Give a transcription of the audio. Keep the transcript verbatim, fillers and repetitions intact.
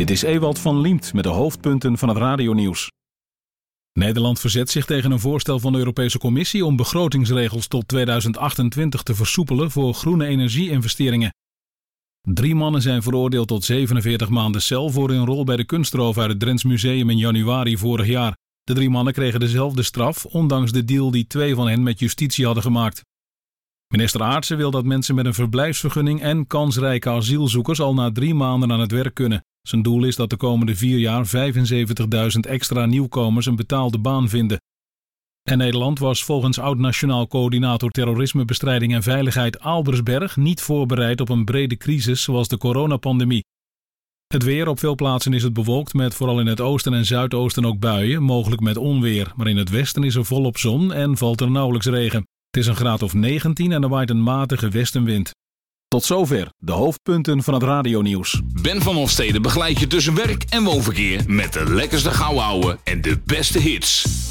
Dit is Ewald van Liemt met de hoofdpunten van het radionieuws. Nederland verzet zich tegen een voorstel van de Europese Commissie om begrotingsregels tot tweeduizend achtentwintig te versoepelen voor groene energie-investeringen. Drie mannen zijn veroordeeld tot zevenenveertig maanden cel voor hun rol bij de kunstroof uit het Drents Museum in januari vorig jaar. De drie mannen kregen dezelfde straf, ondanks de deal die twee van hen met justitie hadden gemaakt. Minister Aartsen wil dat mensen met een verblijfsvergunning en kansrijke asielzoekers al na drie maanden aan het werk kunnen. Zijn doel is dat de komende vier jaar vijfenzeventigduizend extra nieuwkomers een betaalde baan vinden. En Nederland was volgens oud-nationaal coördinator terrorismebestrijding en veiligheid Albersberg niet voorbereid op een brede crisis zoals de coronapandemie. Het weer: op veel plaatsen is het bewolkt met vooral in het oosten en zuidoosten ook buien, mogelijk met onweer. Maar in het westen is er volop zon en valt er nauwelijks regen. Het is een graad of negentien en er waait een matige westenwind. Tot zover de hoofdpunten van het radionieuws. Ben van Hofstede begeleidt je tussen werk en woonverkeer met de lekkerste gauwouwe en de beste hits.